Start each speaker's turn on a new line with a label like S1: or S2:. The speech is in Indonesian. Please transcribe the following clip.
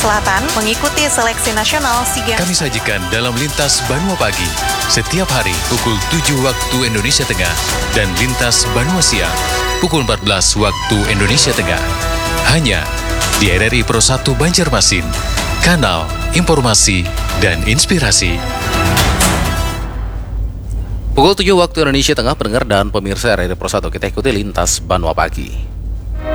S1: Selatan mengikuti seleksi nasional SEA Games.
S2: Kami sajikan dalam Lintas Banua Pagi setiap hari pukul 7 waktu Indonesia Tengah dan Lintas Banua Siang pukul 14 waktu Indonesia Tengah. Hanya di RRI Pro 1 Banjarmasin, kanal informasi dan inspirasi.
S3: Pukul 7 waktu Indonesia Tengah, pendengar dan pemirsa RRI Pro 1, kita ikuti Lintas Banua Pagi.